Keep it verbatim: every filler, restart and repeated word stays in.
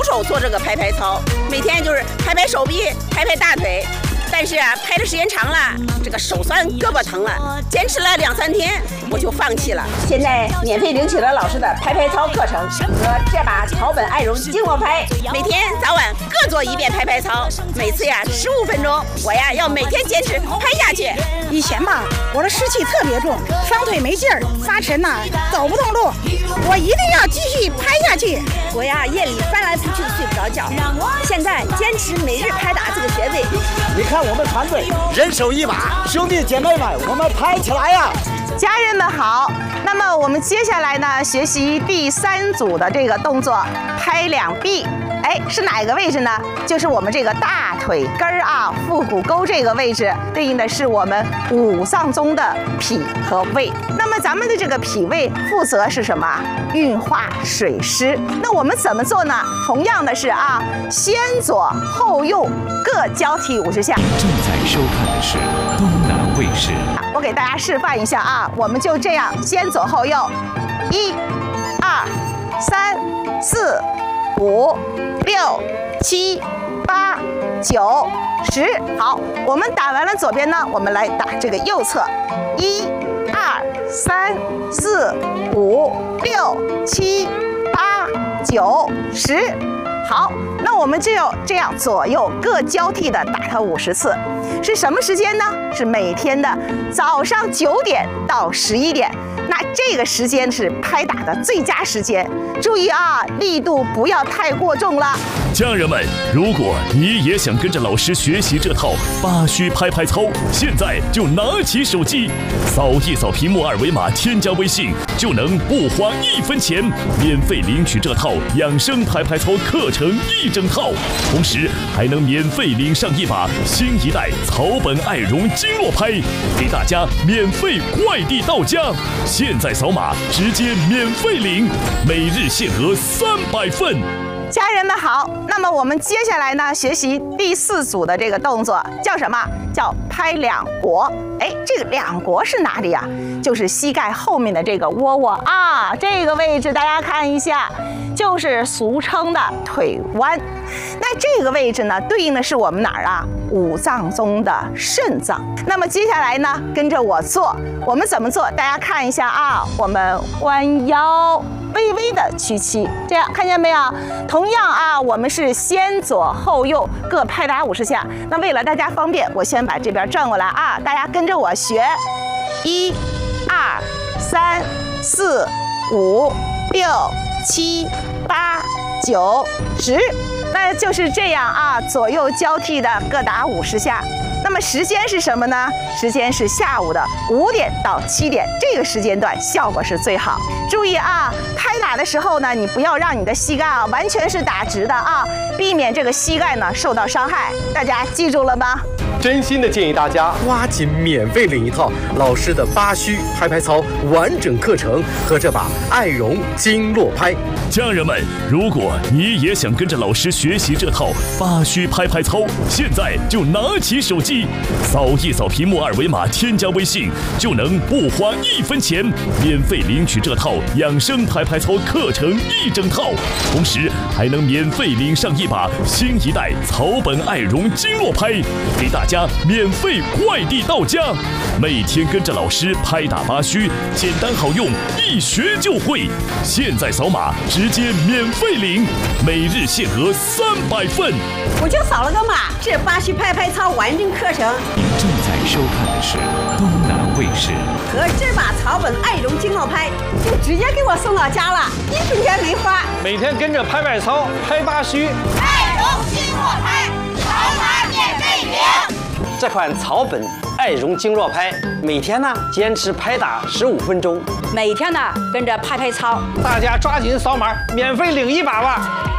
徒手做这个拍拍操，每天就是拍拍手臂，拍拍大腿。但是啊，拍的时间长了，这个手酸胳膊疼了，坚持了两三天，我就放弃了。现在免费领取了老师的拍拍操课程和这把草本爱绒经络拍，每天早晚各做一遍拍拍操，每次呀十五分钟，我呀要每天坚持拍下去。 以前吧，我的湿气特别重，双腿没劲儿，发沉呐、啊，走不动路，我一定要继续拍下去。 我呀夜里翻来覆去的睡不着觉，现在坚持每日拍打这个穴位。 你看我们团队人手一把，兄弟姐妹们，我们拍起来呀！ 家人们好，那么我们接下来呢，学习第三组的这个动作，拍两臂。哎，是哪个位置呢？就是我们这个大腿根儿啊，腹股沟这个位置，对应的是我们五脏中的脾和胃。那么咱们的这个脾胃负责是什么？运化水湿。那我们怎么做呢？同样的是啊，先左后右各交替五十下。 正在收看的是东南卫视。 我给大家示范一下啊，我们就这样先左后右，一、二、三、四、五、六、七、八、九、十。好，我们打完了左边呢，我们来打这个右侧，一、二、三、四、五、六、七、八、九、十。好，那我们就这样左右各交替的打它五十次，是什么时间呢？是每天的早上九点到十一点。那这个时间是拍打的最佳时间，注意啊，力度不要太过重了。 家人们，如果你也想跟着老师学习这套八虚拍拍操，现在就拿起手机，扫一扫屏幕二维码，添加微信，就能不花一分钱，免费领取这套养生拍拍操课程一整套，同时还能免费领上一把新一代草本爱绒经络拍，给大家免费快递到家。现在扫码直接免费领，每日限额三百份。 家人们好，那么我们接下来呢，学习第四组的这个动作叫什么？叫拍两国。哎，这个两国是哪里呀？就是膝盖后面的这个窝窝啊，这个位置大家看一下，就是俗称的腿弯。那这个位置呢，对应的是我们哪儿啊？五脏中的肾脏。那么接下来呢，跟着我做，我们怎么做？大家看一下啊，我们弯腰。微微的屈膝，这样看见没有？同样啊，我们是先左后右各拍打五十下。那为了大家方便，我先把这边转过来啊，大家跟着我学，一、二、三、四、五、六、七、八、九、十。那就是这样啊，左右交替的各打五十下。那么时间是什么呢？时间是下午的五点到七点，这个时间段效果是最好。注意啊，拍打的时候呢，你不要让你的膝盖啊完全是打直的啊，避免这个膝盖呢受到伤害。大家记住了吗？ 真心的建议大家抓紧免费领一套老师的八虚拍拍操完整课程和这把爱绒经络拍。 家人们，如果你也想跟着老师学习这套八虚拍拍操，现在就拿起手机，扫一扫屏幕二维码，添加微信，就能不花一分钱，免费领取这套养生拍拍操课程一整套，同时还能免费领上一把新一代草本爱绒经络拍，给大家免费快递到家。每天跟着老师拍打八虚，简单好用，一学就会。现在扫码直接免费领，每日限额三百份。 我就扫了个码，这八虚拍拍操完整课程。 您正在收看的是东南卫视。 和这把草本爱绒经络拍，就直接给我送到家了，一分钱没花。 每天跟着拍拍操，拍八虚， 爱绒经络拍，扫码免费领。 这款草本爱绒经络拍，每天呢坚持拍打十五分钟， 每天呢跟着拍拍操， 大家抓紧扫码，免费领一把吧。